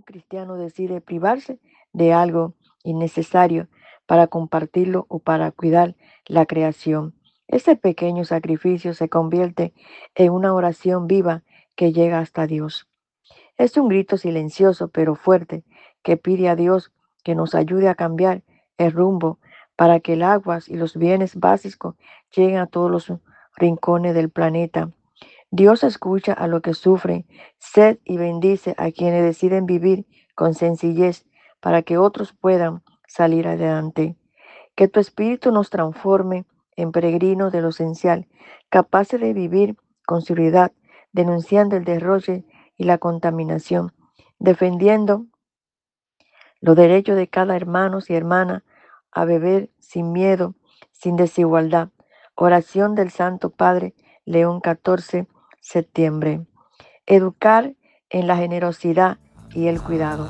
un cristiano decide privarse de algo innecesario para compartirlo o para cuidar la creación. Ese pequeño sacrificio se convierte en una oración viva que llega hasta Dios. Es un grito silencioso pero fuerte que pide a Dios que nos ayude a cambiar el rumbo para que el agua y los bienes básicos lleguen a todos los rincones del planeta. Dios escucha a los que sufren sed y bendice a quienes deciden vivir con sencillez para que otros puedan salir adelante. Que tu espíritu nos transforme en peregrinos de lo esencial, capaces de vivir con seguridad, denunciando el derroche y la contaminación, defendiendo los derechos de cada hermano y hermana a beber sin miedo, sin desigualdad. Oración del Santo Padre León 14, septiembre. Educar en la generosidad y el cuidado.